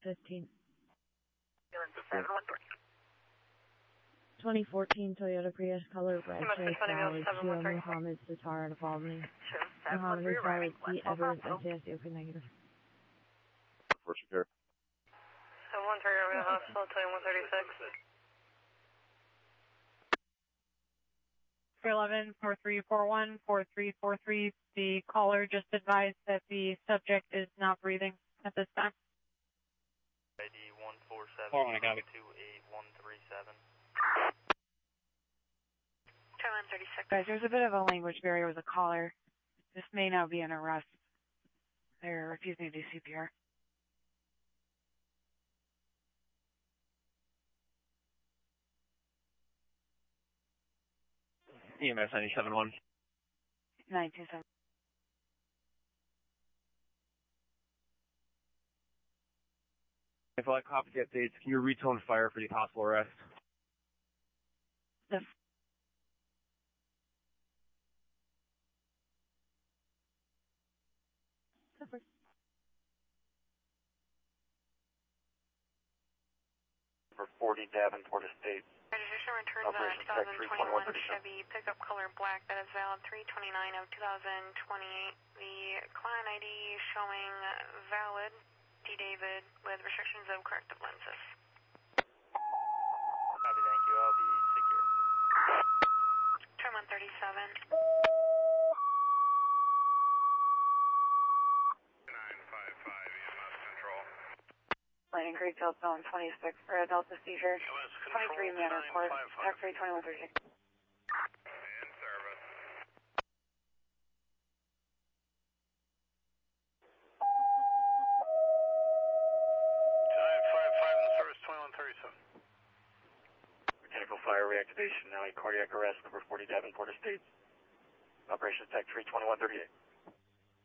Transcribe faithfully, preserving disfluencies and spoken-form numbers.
fifteen. twenty fourteen Toyota Prius color red Chase Valley Kilo Muhammad Sitar and Albany. Muhammad is valid C Edwards S S okay negative. First repair. seven one three over the hospital, twenty-one thirty-six. three eleven, four three four one, four three four three. The caller just advised that the subject is not breathing at this time. I D one four seven two eight one three seven. twenty-one thirty-six. Guys, there's a bit of a language barrier with the caller. This may now be an arrest. They're refusing to do C P R. E M S ninety-seven one. nineteen seven. If I copy the updates, can you retone fire for the possible arrest? The For forty Davenport Estates. Registration returned to the twenty twenty-one Chevy pickup color black that is valid three twenty-nine of two thousand twenty-eight. The client I D showing valid D. David with restrictions of corrective lenses. Copy, thank you. I'll be secure. twenty-one thirty-seven. nine five five E M S Control. Landing Creekfield zone twenty-six for a Delta seizure. twenty-three man report. X-ray twenty-one thirty-six. In service. nine five five in service, twenty-one thirty-seven. Mechanical fire reactivation, now a cardiac arrest, number forty Davenport Estates. Operations Tech three twenty-one thirty-eight.